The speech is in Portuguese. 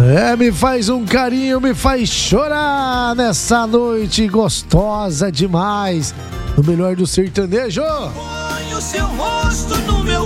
Me faz um carinho, me faz chorar nessa noite gostosa demais. No melhor do sertanejo. Põe o seu rosto no meu